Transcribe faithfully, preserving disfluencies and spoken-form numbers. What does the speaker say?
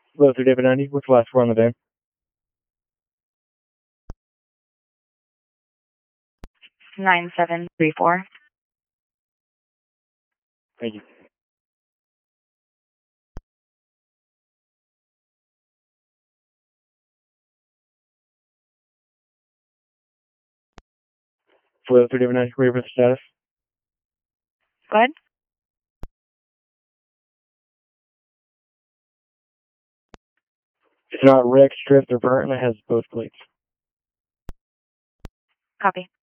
Hello, through David ninety. What's the last four on the van? nine seven three four. Thank you. Hello, through David ninety. Wait for the status. Go ahead. It's not wrecked, stripped, or burnt, and it has both plates. Copy.